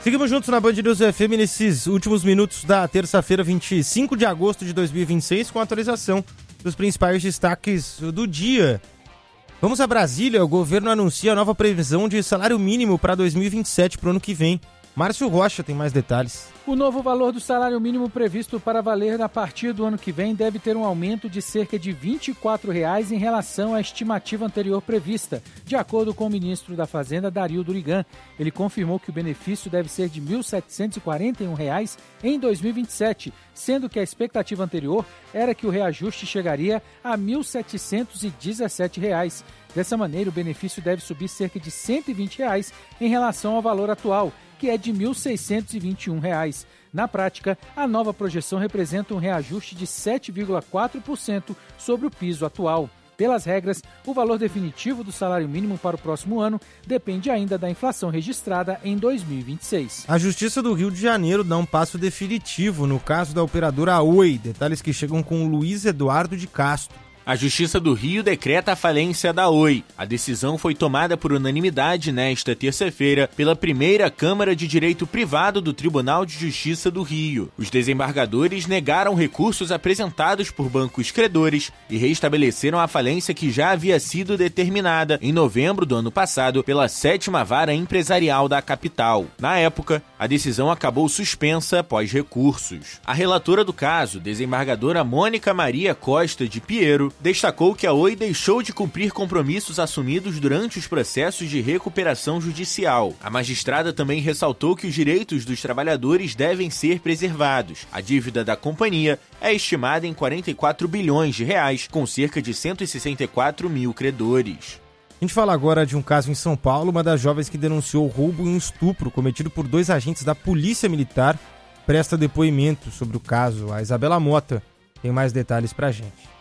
Seguimos juntos na Band News FM nesses últimos minutos da terça-feira, 25 de agosto de 2026, com a atualização dos principais destaques do dia. Vamos a Brasília. O governo anuncia a nova previsão de salário mínimo para 2027, para o ano que vem. Márcio Rocha tem mais detalhes. O novo valor do salário mínimo previsto para valer a partir do ano que vem deve ter um aumento de cerca de R$ 24,00 em relação à estimativa anterior prevista, de acordo com o ministro da Fazenda, Dario Durigan. Ele confirmou que o benefício deve ser de R$ 1.741,00 em 2027, sendo que a expectativa anterior era que o reajuste chegaria a R$ 1.717,00. Dessa maneira, o benefício deve subir cerca de R$ 120,00 em relação ao valor atual, que é de R$ 1.621,00. Na prática, a nova projeção representa um reajuste de 7,4% sobre o piso atual. Pelas regras, o valor definitivo do salário mínimo para o próximo ano depende ainda da inflação registrada em 2026. A Justiça do Rio de Janeiro dá um passo definitivo no caso da operadora Oi. Detalhes que chegam com o Luiz Eduardo de Castro. A Justiça do Rio decreta a falência da Oi. A decisão foi tomada por unanimidade nesta terça-feira pela primeira Câmara de Direito Privado do Tribunal de Justiça do Rio. Os desembargadores negaram recursos apresentados por bancos credores e restabeleceram a falência que já havia sido determinada em novembro do ano passado pela 7ª Vara Empresarial da capital. Na época, a decisão acabou suspensa após recursos. A relatora do caso, desembargadora Mônica Maria Costa de Piero, destacou que a Oi deixou de cumprir compromissos assumidos durante os processos de recuperação judicial. A magistrada também ressaltou que os direitos dos trabalhadores devem ser preservados. A dívida da companhia é estimada em 44 bilhões de reais, com cerca de 164 mil credores. A gente fala agora de um caso em São Paulo. Uma das jovens que denunciou roubo e um estupro cometido por 2 agentes da Polícia Militar presta depoimento sobre o caso. A Isabela Mota tem mais detalhes pra gente.